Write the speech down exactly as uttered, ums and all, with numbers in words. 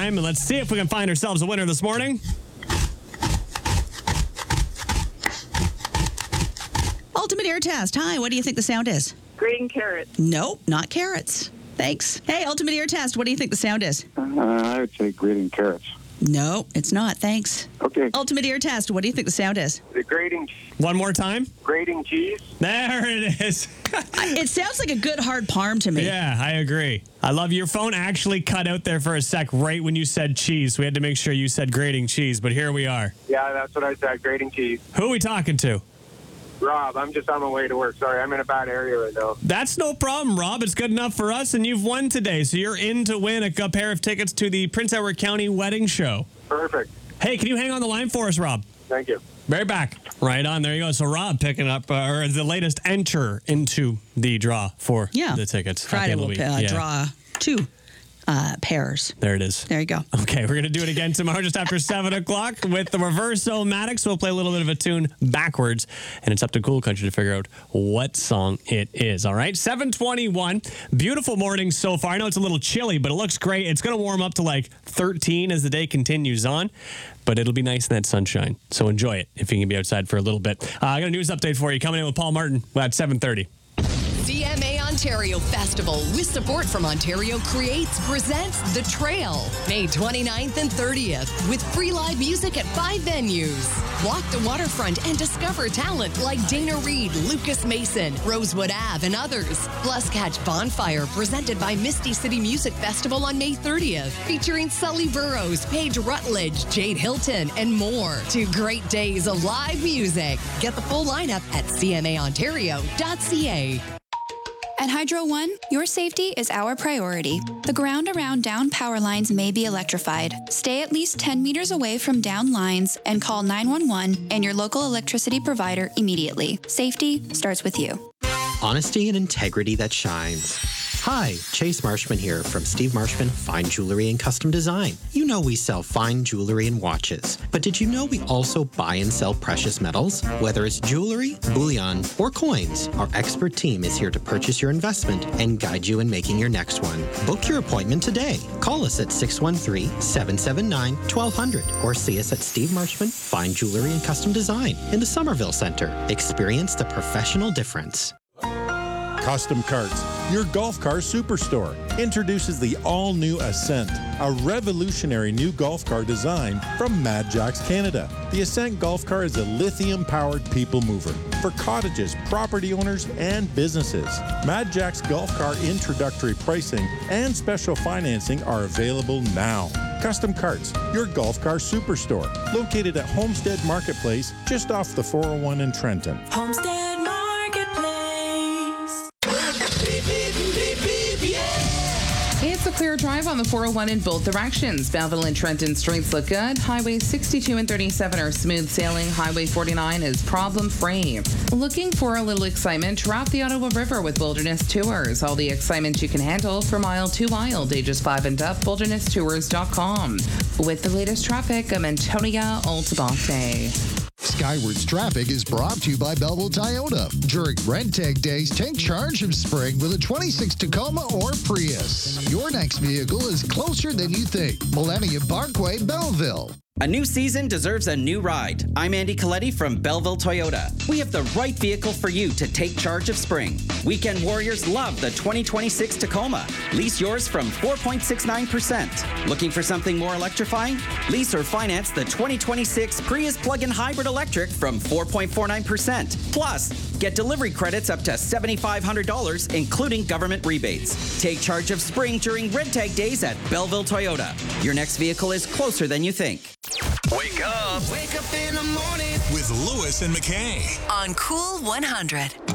time. And let's see if we can find ourselves a winner this morning. Ultimate Ear Test. Hi, what do you think the sound is? Grating carrots. Nope, not carrots. Thanks. Hey, Ultimate Ear Test. What do you think the sound is? Uh, I would say grating carrots. No, it's not. Thanks. Okay. Ultimate Ear Test. What do you think the sound is? The grating, One more time. grating cheese. There it is. It sounds like a good hard parm to me. Yeah, I agree. I love your phone actually cut out there for a sec right when you said cheese. We had to make sure you said grating cheese, but here we are. Yeah, that's what I said, grating cheese. Who are we talking to? Rob, I'm just on my way to work. Sorry, I'm in a bad area right now. That's no problem, Rob. It's good enough for us, and you've won today, so you're in to win a pair of tickets to the Prince Edward County Wedding Show. Perfect. Hey, can you hang on the line for us, Rob? Thank you. Right back. Right on. There you go. So Rob picking up, uh, or the latest enter into the draw for Yeah. the tickets. at the Friday end of we'll the week. uh, Yeah. draw two uh, pairs. There it is. There you go. Okay, we're going to do it again tomorrow just after seven o'clock with the Reverse-O-Matics. We'll play a little bit of a tune backwards, and it's up to Cool Country to figure out what song it is, all right? seven twenty-one. Beautiful morning so far. I know it's a little chilly, but it looks great. It's going to warm up to like thirteen as the day continues on, but it'll be nice in that sunshine. So enjoy it if you can be outside for a little bit. Uh, I got a news update for you coming in with Paul Martin at seven thirty. C M A Ontario Festival, with support from Ontario Creates, presents The Trail, May twenty-ninth and thirtieth, with free live music at five venues. Walk the waterfront and discover talent like Dana Reed, Lucas Mason, Rosewood Ave, and others. Plus, catch Bonfire, presented by Misty City Music Festival on May thirtieth, featuring Sully Burrows, Paige Rutledge, Jade Hilton, and more. Two great days of live music. Get the full lineup at c m a ontario dot c a. At Hydro One, your safety is our priority. The ground around down power lines may be electrified. Stay at least ten meters away from down lines and call nine one one and your local electricity provider immediately. Safety starts with you. Honesty and integrity that shines. Hi, Chase Marshman here from Steve Marshman Fine Jewelry and Custom Design. You know we sell fine jewelry and watches, but did you know we also buy and sell precious metals? Whether it's jewelry, bullion, or coins, our expert team is here to purchase your investment and guide you in making your next one. Book your appointment today. Call us at six one three, seven seven nine, one two zero zero or see us at Steve Marshman Fine Jewelry and Custom Design in the Somerville Center. Experience the professional difference. Custom Carts, your golf car superstore, introduces the all-new Ascent, a revolutionary new golf car design from Mad Jacks Canada. The Ascent golf car is a lithium-powered people mover for cottages, property owners, and businesses. Mad Jacks golf car introductory pricing and special financing are available now. Custom Carts, your golf car superstore, located at Homestead Marketplace, just off the four oh one in Trenton. Homestead Marketplace. It's a clear drive on the four oh one in both directions. Belleville and Trenton streets look good. Highway sixty-two and thirty-seven are smooth sailing. Highway forty-nine is problem-free. Looking for a little excitement? Try the Ottawa River with Wilderness Tours. All the excitement you can handle for mile to wild, ages five and up, wilderness tours dot com. With the latest traffic, I'm Antonia Altabate. Skywards Traffic is brought to you by Belleville Toyota. During Red Tag Days, take charge of spring with a twenty-six Tacoma or Prius. Your next vehicle is closer than you think. Millennium Parkway, Belleville. A new season deserves a new ride. I'm Andy Coletti from Belleville Toyota. We have the right vehicle for you to take charge of spring. Weekend warriors love the twenty twenty-six Tacoma. Lease yours from four point six nine percent. Looking for something more electrifying? Lease or finance the twenty twenty-six Prius plug-in hybrid electric from four point four nine percent. Plus, get delivery credits up to seven thousand five hundred dollars, including government rebates. Take charge of spring during Red Tag Days at Belleville Toyota. Your next vehicle is closer than you think. Wake up. Wake up in the morning With Lewis and McKay. On Cool one hundred.